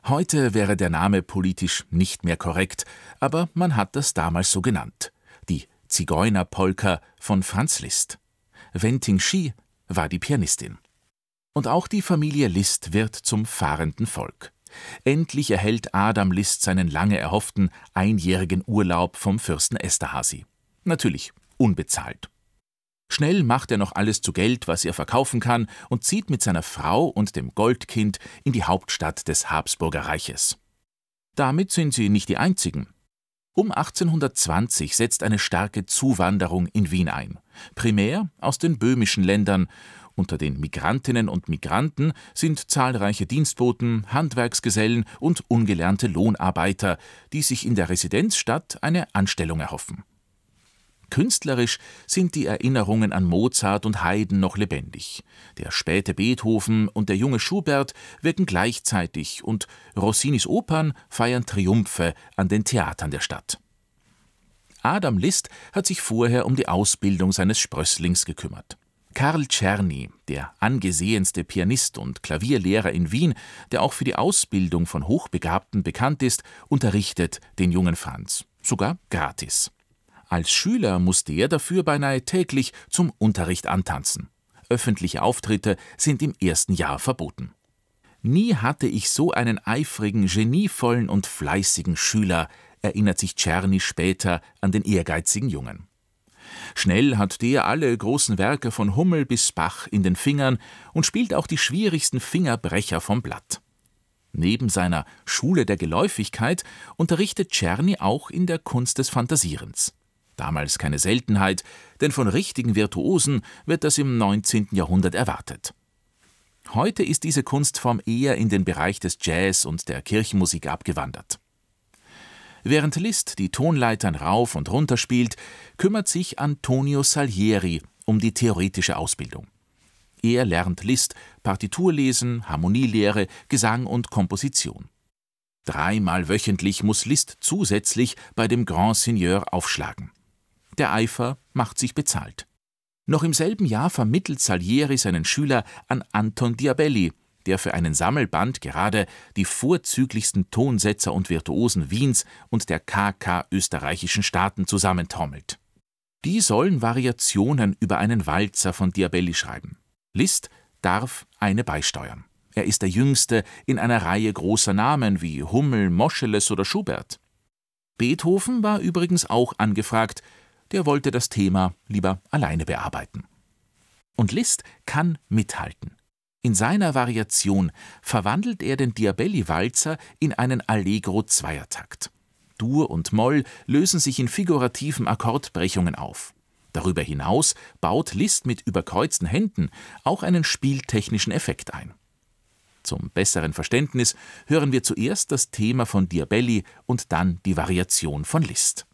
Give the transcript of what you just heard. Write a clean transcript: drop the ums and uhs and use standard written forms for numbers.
Heute wäre der Name politisch nicht mehr korrekt, aber man hat das damals so genannt. Die Zigeunerpolka von Franz Liszt. Wen Ting Shi war die Pianistin. Und auch die Familie Liszt wird zum fahrenden Volk. Endlich erhält Adam Liszt seinen lange erhofften einjährigen Urlaub vom Fürsten Esterházy. Natürlich unbezahlt. Schnell macht er noch alles zu Geld, was er verkaufen kann, und zieht mit seiner Frau und dem Goldkind in die Hauptstadt des Habsburger Reiches. Damit sind sie nicht die einzigen. Um 1820 setzt eine starke Zuwanderung in Wien ein, primär aus den böhmischen Ländern. Unter den Migrantinnen und Migranten sind zahlreiche Dienstboten, Handwerksgesellen und ungelernte Lohnarbeiter, die sich in der Residenzstadt eine Anstellung erhoffen. Künstlerisch sind die Erinnerungen an Mozart und Haydn noch lebendig. Der späte Beethoven und der junge Schubert wirken gleichzeitig und Rossinis Opern feiern Triumphe an den Theatern der Stadt. Adam Liszt hat sich vorher um die Ausbildung seines Sprösslings gekümmert. Karl Czerny, der angesehenste Pianist und Klavierlehrer in Wien, der auch für die Ausbildung von Hochbegabten bekannt ist, unterrichtet den jungen Franz, sogar gratis. Als Schüler musste er dafür beinahe täglich zum Unterricht antanzen. Öffentliche Auftritte sind im ersten Jahr verboten. Nie hatte ich so einen eifrigen, genievollen und fleißigen Schüler, erinnert sich Czerny später an den ehrgeizigen Jungen. Schnell hat der alle großen Werke von Hummel bis Bach in den Fingern und spielt auch die schwierigsten Fingerbrecher vom Blatt. Neben seiner Schule der Geläufigkeit unterrichtet Czerny auch in der Kunst des Fantasierens. Damals keine Seltenheit, denn von richtigen Virtuosen wird das im 19. Jahrhundert erwartet. Heute ist diese Kunstform eher in den Bereich des Jazz und der Kirchenmusik abgewandert. Während Liszt die Tonleitern rauf und runter spielt, kümmert sich Antonio Salieri um die theoretische Ausbildung. Er lernt Liszt Partiturlesen, Harmonielehre, Gesang und Komposition. 3-mal wöchentlich muss Liszt zusätzlich bei dem Grand Seigneur aufschlagen. Der Eifer macht sich bezahlt. Noch im selben Jahr vermittelt Salieri seinen Schüler an Anton Diabelli, der für einen Sammelband gerade die vorzüglichsten Tonsetzer und Virtuosen Wiens und der KK österreichischen Staaten zusammentrommelt. Die sollen Variationen über einen Walzer von Diabelli schreiben. Liszt darf eine beisteuern. Er ist der Jüngste in einer Reihe großer Namen wie Hummel, Moscheles oder Schubert. Beethoven war übrigens auch angefragt, der wollte das Thema lieber alleine bearbeiten. Und Liszt kann mithalten. In seiner Variation verwandelt er den Diabelli-Walzer in einen Allegro-Zweiertakt. Dur und Moll lösen sich in figurativen Akkordbrechungen auf. Darüber hinaus baut Liszt mit überkreuzten Händen auch einen spieltechnischen Effekt ein. Zum besseren Verständnis hören wir zuerst das Thema von Diabelli und dann die Variation von Liszt.